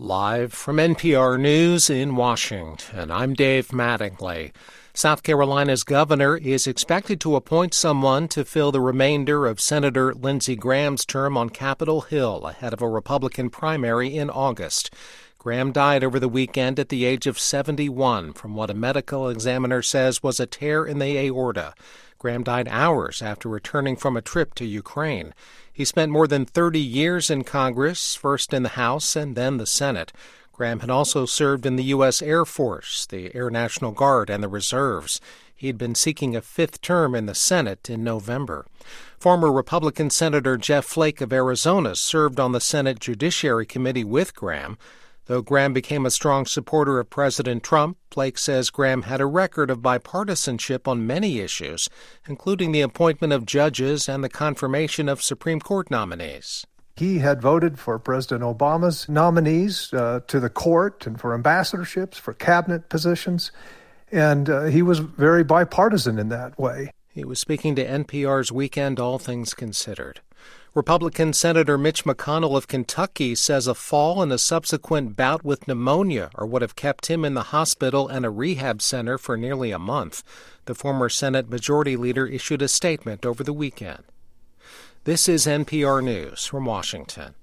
Live from NPR News in Washington, I'm Dave Mattingly. South Carolina's governor is expected to appoint someone to fill the remainder of Senator Lindsey Graham's term on Capitol Hill ahead of a Republican primary in August. Graham died over the weekend at the age of 71 from what a medical examiner says was a tear in the aorta. Graham died hours after returning from a trip to Ukraine. He spent more than 30 years in Congress, first in the House and then the Senate. Graham had also served in the U.S. Air Force, the Air National Guard, and the reserves. He had been seeking a fifth term in the Senate in November. Former Republican Senator Jeff Flake of Arizona served on the Senate Judiciary Committee with Graham. Though Graham became a strong supporter of President Trump, Flake says Graham had a record of bipartisanship on many issues, including the appointment of judges and the confirmation of Supreme Court nominees. He had voted for President Obama's nominees to the court and for ambassadorships, for cabinet positions, and he was very bipartisan in that way. He was speaking to NPR's Weekend All Things Considered. Republican Senator Mitch McConnell of Kentucky says a fall and a subsequent bout with pneumonia are what have kept him in the hospital and a rehab center for nearly a month. The former Senate Majority Leader issued a statement over the weekend. This is NPR News from Washington.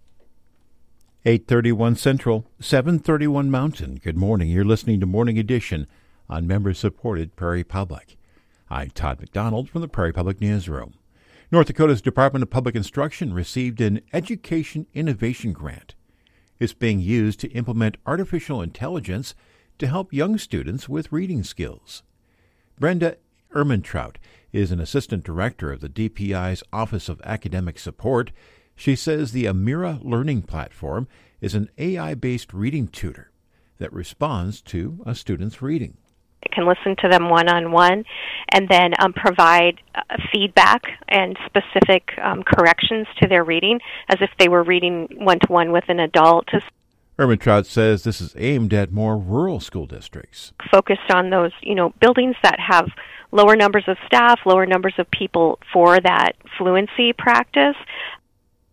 8:31 Central, 7:31 Mountain. Good morning. You're listening to Morning Edition on member-supported Prairie Public. I'm Todd McDonald from the Prairie Public Newsroom. North Dakota's Department of Public Instruction received an Education Innovation Grant. It's being used to implement artificial intelligence to help young students with reading skills. Brenda Ermintrout is an assistant director of the DPI's Office of Academic Support. She says the Amira Learning Platform is an AI-based reading tutor that responds to a student's reading. It can listen to them one-on-one and then provide feedback and specific corrections to their reading as if they were reading one-to-one with an adult. Ermintrout says this is aimed at more rural school districts. Focused on those, buildings that have lower numbers of staff, lower numbers of people for that fluency practice.